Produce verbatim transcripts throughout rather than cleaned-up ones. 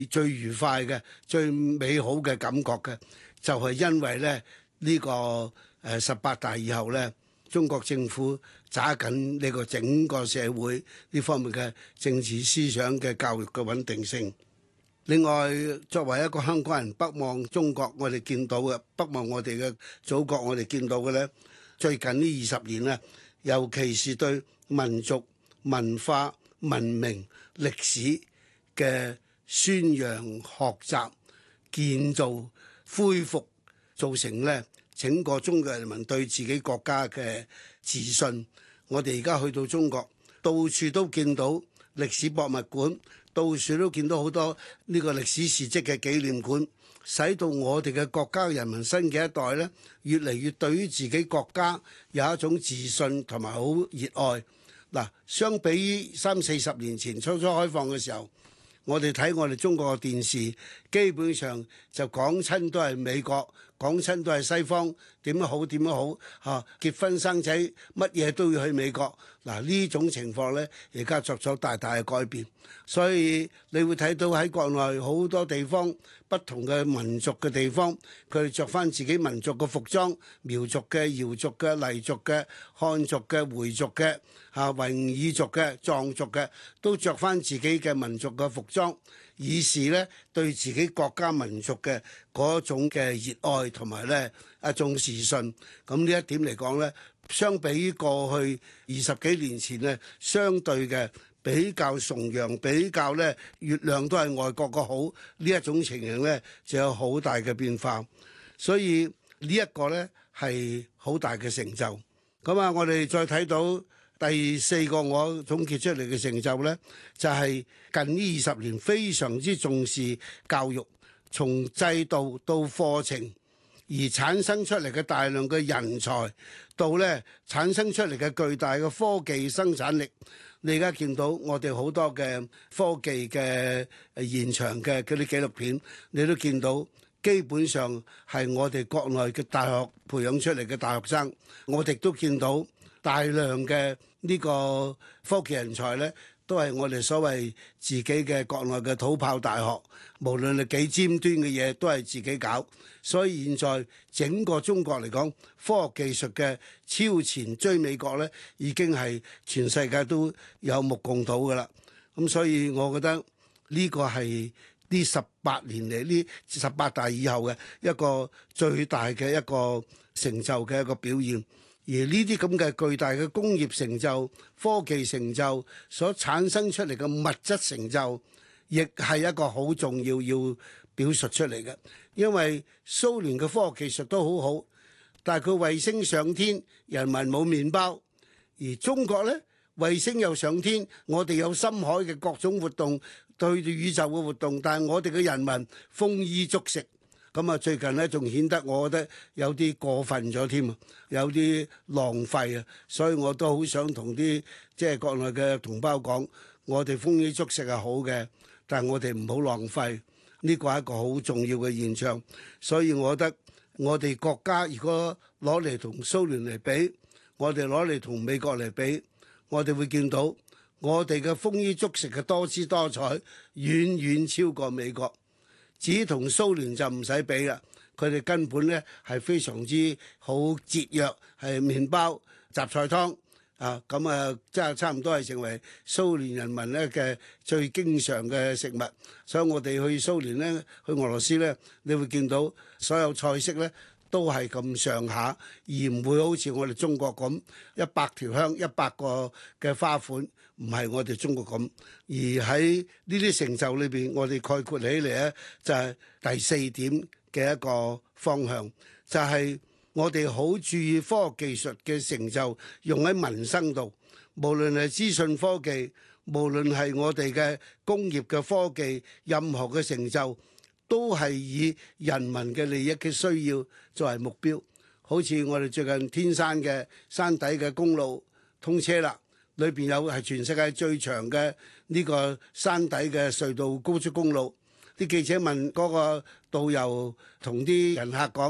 最愉快嘅、最美好嘅感覺嘅，就係因為咧呢個誒十八大以後咧，中國政府揸緊呢個整個社會呢方面嘅政治思想嘅教育嘅穩定性。另外，作為一個香港人北望中國，我哋見到嘅北望我哋嘅祖國，我哋見到嘅咧，最近呢二十年咧，尤其是對民族文化、文明、歷史嘅宣揚、學習、建造、恢復，造成咧整個中國人民對自己國家嘅自信。我哋而家去到中國，到處都見到歷史博物館，到處都見到好多呢個歷史事蹟嘅紀念館，使到我哋嘅國家人民新嘅一代咧，越嚟越對於自己國家有一種自信同埋好熱愛。嗱，相比於三四十年前初初開放嘅時候，我哋睇我哋中國嘅電視，基本上就講親都係美國，講親都係西方點樣好點樣好嚇，結婚生仔乜嘢都要去美國。嗱，呢種情況呢，而家作咗大大嘅改變，所以你會睇到喺國內好多地方不同嘅民族嘅地方，佢哋着翻自己民族嘅服裝，苗族嘅、瑤族嘅、黎族嘅、漢族嘅、回族嘅、嚇維吾爾族嘅、藏族嘅，都着翻自己嘅民族嘅服裝，以示咧對自己國家民族嘅嗰種嘅熱愛同埋咧一種自信。咁呢一點嚟講咧，相比於過去二十幾年前咧，相對嘅比較崇洋，比較咧月亮都係外國嘅好呢一種情形咧，就有好大嘅變化。所以呢一個咧係好大嘅成就。咁啊，我哋再睇到第四個我總結出嚟嘅成就呢，就係近呢二十年非常之重視教育，從制度到課程，而產生出嚟嘅大量嘅人才，到呢產生出嚟嘅巨大嘅科技生產力。你而家見到我哋好多嘅科技嘅現場嘅嗰啲紀錄片，你都見到基本上係我哋國內嘅大學培養出嚟嘅大學生。我哋都見到大量嘅呢個科技人才呢，都係我哋所謂自己嘅國內嘅土炮大學，無論係幾尖端嘅嘢都係自己搞。所以現在整個中國嚟講，科學技術嘅超前追美國呢，已經係全世界都有目共睹㗎喇。咁所以我覺得呢個係呢十八年嚟呢十八大以後嘅一個最大嘅一個成就嘅一個表現。而呢啲咁嘅巨大嘅工業成就、科技成就所產生出嚟嘅物質成就，亦係一個好重要要表述出嚟嘅。因為蘇聯嘅科學技術都好好，但係佢衛星上天，人民冇麵包；而中國呢，衛星又上天，我哋有深海嘅各種活動，對宇宙嘅活動，但係我哋嘅人民豐衣足食。咁啊，最近咧仲顯得我覺得有啲過分咗添啊，有啲浪費啊，所以我都好想同啲即係國內嘅同胞講，我哋豐衣足食係好嘅，但係我哋唔好浪費，呢個係一個好重要嘅現象。所以我覺得我哋國家如果攞嚟同蘇聯嚟比，我哋攞嚟同美國嚟比，我哋會見到我哋嘅豐衣足食嘅多姿多彩，遠遠超過美國。至於同蘇聯就唔使比啦，佢哋根本咧係非常之好節約，係麵包、雜菜湯啊，咁啊即係差唔多係成為蘇聯人民咧嘅最經常嘅食物。所以我哋去蘇聯咧，去俄羅斯咧，你會見到所有菜式咧都係咁上下，而唔會好似我哋中國咁一百條香、一百個嘅花款。唔係我哋中國咁，而喺呢啲成就裏邊，我哋概括起嚟咧，就係第四點嘅一個方向，就係我哋好注意科學技術嘅成就用喺民生度，無論係資訊科技，無論係我哋嘅工業嘅科技，任何嘅成就都係以人民嘅利益嘅需要作為目標。好似我哋最近天山嘅山底嘅公路通車啦。裏邊有係全世界最長嘅呢個山底嘅隧道高速公路。啲記者問嗰個導遊同啲人客講：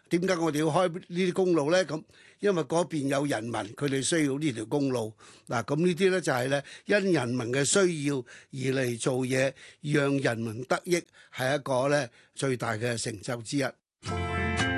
點解我哋要開呢啲公路咧？咁因為嗰邊有人民，佢哋需要呢條公路。嗱，咁呢啲咧就係咧因人民嘅需要而嚟做嘢，讓人民得益，係一個咧最大嘅成就之一。